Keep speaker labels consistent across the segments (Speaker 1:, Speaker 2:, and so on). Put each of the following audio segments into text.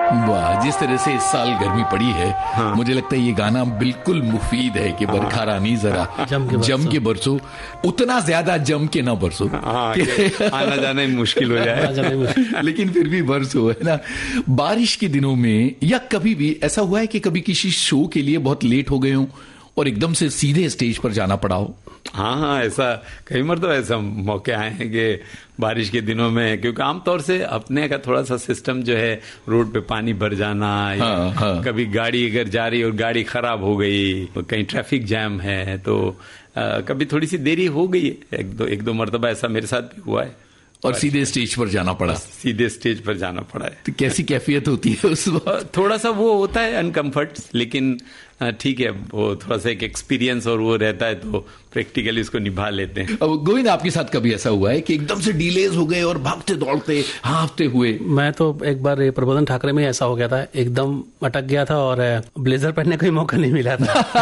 Speaker 1: वाह, जिस तरह से इस साल गर्मी पड़ी है, हाँ। मुझे लगता है ये गाना बिल्कुल मुफीद है कि बरखा रानी जरा जम के बरसो, उतना ज्यादा जम के ना बरसो,
Speaker 2: आना जाना ही मुश्किल हो जाए
Speaker 1: लेकिन फिर भी बरसो, है ना। बारिश के दिनों में या कभी भी ऐसा हुआ है कि कभी किसी शो के लिए बहुत लेट हो गए हो और एकदम से सीधे स्टेज पर जाना पड़ा हो?
Speaker 2: हाँ, ऐसा कई मरतबा ऐसा मौके आए हैं कि बारिश के दिनों में, क्योंकि आमतौर से अपने का थोड़ा सा सिस्टम जो है, रोड पे पानी भर जाना, या कभी गाड़ी अगर जा रही और गाड़ी खराब हो गई, कहीं ट्रैफिक जैम है, तो कभी थोड़ी सी देरी हो गई है। एक दो मरतबा ऐसा मेरे साथ भी हुआ है
Speaker 1: और सीधे स्टेज पर जाना पड़ा।
Speaker 2: सीधे स्टेज पर जाना पड़ा है।
Speaker 1: तो कैसी कैफियत होती है उस वक्त?
Speaker 2: थोड़ा सा वो होता है अनकंफर्ट, लेकिन ठीक है, वो थोड़ा सा एक एक्सपीरियंस और वो रहता है, तो प्रैक्टिकली इसको निभा लेते हैं।
Speaker 1: अब गोविंद, आपके साथ कभी ऐसा हुआ है कि एकदम से डिलेज हो गए और भागते दौड़ते हाँफते हुए?
Speaker 3: मैं तो एक बार प्रबोधन ठाकरे में ऐसा हो गया था, एकदम अटक गया था और ब्लेजर पहनने का ही मौका नहीं मिला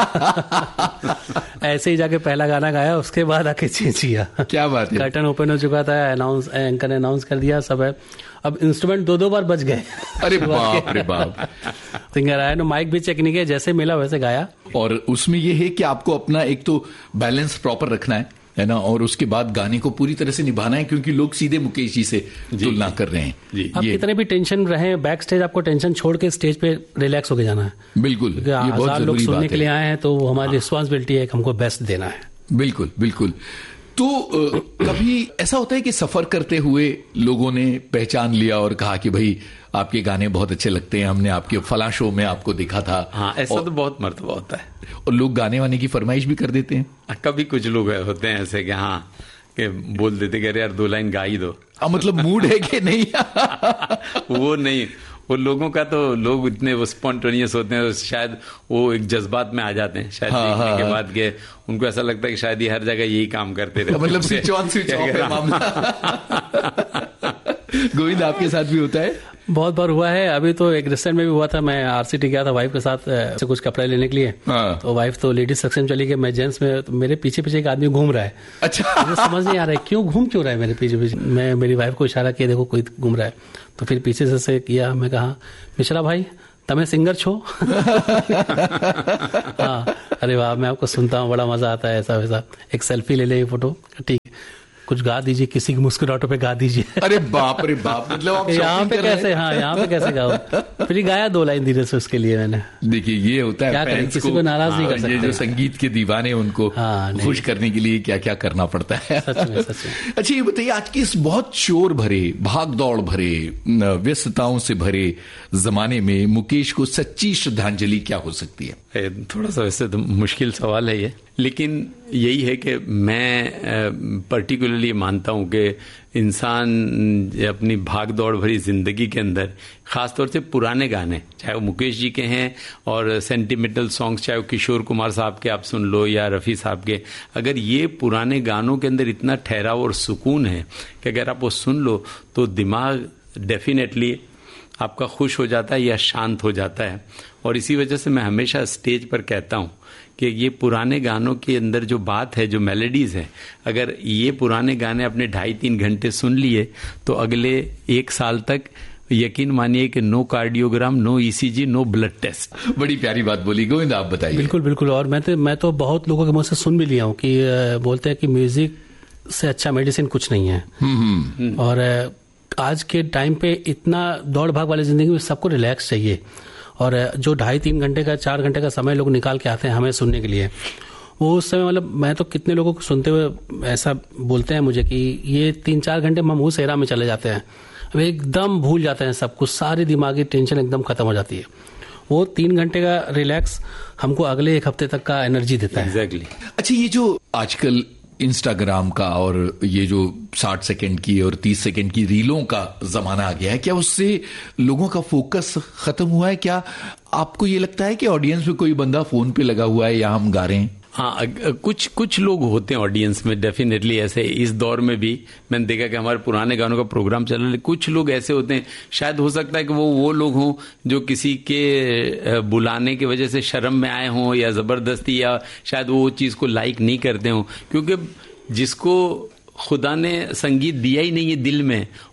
Speaker 3: था ऐसे ही जाके पहला गाना गाया, उसके बाद आके चेंज किया।
Speaker 1: क्या बात है।
Speaker 3: कर्टन ओपन हो चुका था, एंकर ने अनाउंस कर दिया, सब है। अब इंस्ट्रूमेंट दो बार बज गए।
Speaker 1: अरे बाप रे बाप।
Speaker 3: सिंगर आया, माइक भी चेक नहीं किया, जैसे मिला वैसे गाया।
Speaker 1: और उसमें ये है कि आपको अपना एक तो बैलेंस प्रॉपर रखना है ना, और उसके बाद गाने को पूरी तरह से निभाना है, क्योंकि लोग सीधे मुकेश जी से तुलना कर रहे हैं।
Speaker 3: आप कितने भी टेंशन रहे बैक स्टेज, आपको टेंशन छोड़ के स्टेज पे रिलैक्स होके जाना है।
Speaker 1: बिल्कुल,
Speaker 3: ये बहुत लोग सुनने के लिए आए हैं, तो हमारी रिस्पॉन्सिबिलिटी है कि हमको बेस्ट देना है।
Speaker 1: बिल्कुल बिल्कुल। तो कभी ऐसा होता है कि सफर करते हुए लोगों ने पहचान लिया और कहा कि भाई आपके गाने बहुत अच्छे लगते हैं, हमने आपके फला शो में आपको देखा था?
Speaker 2: हाँ, ऐसा तो बहुत मर्तबा होता है।
Speaker 1: और लोग गाने वाने की फरमाइश भी कर देते हैं?
Speaker 2: कभी कुछ लोग होते हैं ऐसे कि हाँ, कि बोल देते कि अरे यार 2 लाइन गा ही दो।
Speaker 1: मतलब मूड है कि नहीं?
Speaker 2: वो नहीं, वो लोगों का तो लोग इतने वो स्पॉन्टेनियस होते हैं, शायद वो एक जज्बात में आ जाते हैं शायद देखने के बाद के, उनको ऐसा लगता है कि शायद ये हर जगह यही काम करते रहते।
Speaker 1: मतलब स्विच ऑन स्विच ऑफ मामला। गोविंद, आपके साथ भी होता है?
Speaker 3: बहुत बार हुआ है। अभी तो एक रिसेंट में भी हुआ था, मैं आरसीटी गया था वाइफ के साथ से कुछ कपड़े लेने के लिए। तो वाइफ तो लेडीज सेक्शन चली गई, मैं जेंट्स में, तो मेरे पीछे पीछे एक आदमी घूम रहा है। अच्छा। मुझे समझ नहीं आ रहा है क्यों रहा है मेरे पीछे पीछे। मैं मेरी वाइफ को इशारा किया, देखो कोई घूम रहा है, तो फिर पीछे से किया, मैं कहा मिश्रा भाई तमें सिंगर छो? हाँ, अरे वाह, मैं आपको सुनता हूँ, बड़ा मजा आता है, ऐसा वैसा, एक सेल्फी ले ले, फोटो, ठीक, कुछ गा दीजिए, किसी की मुस्कुराहटों पे गा दीजिए।
Speaker 1: अरे बाप रे बाप, मतलब
Speaker 3: यहाँ पे कैसे, हाँ यहाँ पे कैसे गाओ? फिर गाया 2 लाइन धीरे से उसके लिए मैंने।
Speaker 1: देखिए ये होता है,
Speaker 3: क्या करें, किसी को नाराज नहीं कर सकते।
Speaker 1: ये जो संगीत के दीवाने उनको खुश करने के लिए क्या क्या करना पड़ता है।
Speaker 3: सच में।
Speaker 1: अच्छा, ये बताइए, आज के इस बहुत शोर भरे, भाग दौड़ भरे, व्यस्तताओं से भरे जमाने में मुकेश को सच्ची श्रद्धांजलि क्या हो सकती है?
Speaker 2: थोड़ा सा वैसे तो मुश्किल सवाल है ये, लेकिन यही है कि मैं पर्टिकुलरली मानता हूं कि इंसान अपनी भाग दौड़ भरी जिंदगी के अंदर खासतौर से पुराने गाने, चाहे वो मुकेश जी के हैं और सेंटिमेंटल सॉन्ग्स, चाहे वो किशोर कुमार साहब के आप सुन लो या रफ़ी साहब के, अगर ये पुराने गानों के अंदर इतना ठहराव और सुकून है कि अगर आप वो सुन लो तो दिमाग डेफिनेटली आपका खुश हो जाता है या शांत हो जाता है। और इसी वजह से मैं हमेशा स्टेज पर कहता हूं कि ये पुराने गानों के अंदर जो बात है, जो मेलोडीज है, अगर ये पुराने गाने अपने 2.5-3 घंटे सुन लिए तो अगले 1 साल तक यकीन मानिए कि no cardiogram, no ECG, no blood test.
Speaker 1: बड़ी प्यारी बात बोली गोविंद, आप बताइए।
Speaker 3: बिल्कुल। और मैं तो बहुत लोगों के मुंह से सुन भी लिया हूँ कि बोलते हैं कि म्यूजिक से अच्छा मेडिसिन कुछ नहीं है। और आज के टाइम पे इतना दौड़ भाग वाली जिंदगी में सबको रिलैक्स चाहिए, और जो 2.5-3 घंटे का 4 घंटे का समय लोग निकाल के आते हैं हमें सुनने के लिए, वो उस समय, मतलब मैं तो कितने लोगों को सुनते हुए ऐसा बोलते हैं मुझे कि ये 3-4 घंटे मामूल सेहरा में चले जाते हैं, वे एकदम भूल जाते हैं सब कुछ, सारी दिमागी टेंशन एकदम खत्म हो जाती है। वो 3 घंटे का रिलैक्स हमको अगले 1 हफ्ते तक का एनर्जी देता है।
Speaker 2: एग्जैक्टली।
Speaker 1: अच्छा, ये जो आजकल इंस्टाग्राम का और ये जो 60 सेकंड की और 30 सेकंड की रीलों का जमाना आ गया है, क्या उससे लोगों का फोकस खत्म हुआ है? क्या आपको ये लगता है कि ऑडियंस में कोई बंदा फोन पे लगा हुआ है या हम गा रहे हैं?
Speaker 2: हाँ, कुछ लोग होते हैं ऑडियंस में, डेफिनेटली ऐसे। इस दौर में भी मैंने देखा कि हमारे पुराने गानों का प्रोग्राम चल रहा है, कुछ लोग ऐसे होते हैं, शायद हो सकता है कि वो लोग हों जो किसी के बुलाने की वजह से शर्म में आए हों या जबरदस्ती, या शायद वो चीज को लाइक नहीं करते हों, क्योंकि जिसको खुदा ने संगीत दिया ही नहीं है दिल में,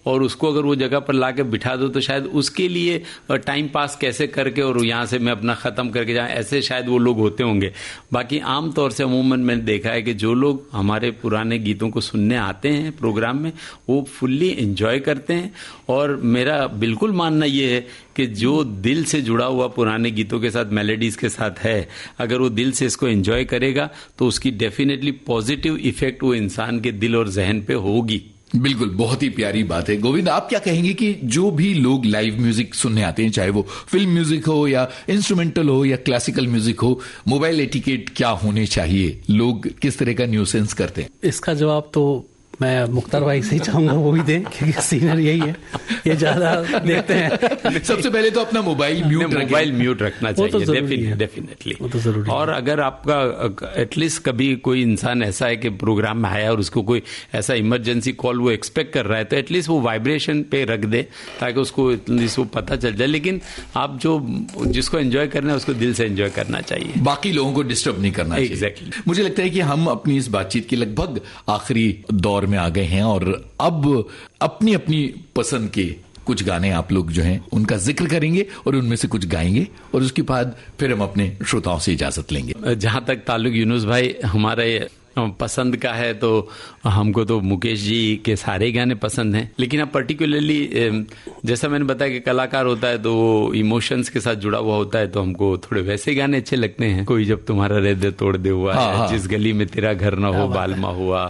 Speaker 2: और उसको अगर वो जगह पर लाके बिठा दो तो शायद उसके लिए टाइम पास कैसे करके और यहाँ से मैं अपना खत्म करके जाऊँ, ऐसे शायद वो लोग होते होंगे। बाकी आमतौर से अमूमन मैंने देखा है कि जो लोग हमारे पुराने गीतों को सुनने आते हैं प्रोग्राम में, वो फुल्ली एंजॉय करते हैं। और मेरा बिल्कुल मानना ये है कि जो दिल से जुड़ा हुआ पुराने गीतों के साथ, मेलोडीज के साथ है, अगर वो दिल से इसको एंजॉय करेगा तो उसकी डेफिनेटली पॉजिटिव इफेक्ट वो इंसान के दिल और जहन पे होगी।
Speaker 1: बिल्कुल, बहुत ही प्यारी बात है। गोविंद, आप क्या कहेंगे कि जो भी लोग लाइव म्यूजिक सुनने आते हैं, चाहे वो फिल्म म्यूजिक हो या इंस्ट्रूमेंटल हो या क्लासिकल म्यूजिक हो, मोबाइल एटिकेट क्या होने चाहिए? लोग किस तरह का न्यूसेंस करते हैं?
Speaker 3: इसका जवाब तो मैं मुख्तार भाई से ही चाहूंगा वो ही दें, क्योंकि सीनियर यही है, ये ज्यादा देखते हैं।
Speaker 1: सबसे पहले तो अपना मोबाइल
Speaker 2: म्यूट रखना चाहिए, डेफिनेटली वो तो जरूरी है। और अगर आपका एटलीस्ट कभी कोई इंसान ऐसा है कि प्रोग्राम में आया और उसको कोई ऐसा इमरजेंसी कॉल वो एक्सपेक्ट कर रहा है, तो एटलीस्ट वो वाइब्रेशन पे रख दे ताकि उसको एटलीस्ट वो पता चल जाए। लेकिन आप जिसको एंजॉय करना है उसको दिल से एंजॉय करना चाहिए,
Speaker 1: बाकी लोगों को डिस्टर्ब नहीं करना चाहिए।
Speaker 2: एग्जैक्टली।
Speaker 1: मुझे लगता है कि हम अपनी इस बातचीत के लगभग आखिरी दौर में आ गए हैं और अब अपनी अपनी पसंद के कुछ गाने आप लोग जो हैं उनका जिक्र करेंगे और उनमें से कुछ गाएंगे और उसके बाद फिर हम अपने श्रोताओं से इजाजत लेंगे।
Speaker 2: जहां तक ताल्लुक यूनुस भाई हमारे पसंद का है, तो हमको तो मुकेश जी के सारे गाने पसंद हैं। लेकिन अब पर्टिकुलरली जैसा मैंने बताया कि कलाकार होता है तो वो इमोशंस के साथ जुड़ा हुआ होता है, तो हमको थोड़े वैसे गाने अच्छे लगते हैं। कोई जब तुम्हारा हृदय तोड़ दे हुआ है, जिस गली में तेरा घर ना हो बालमा हुआ,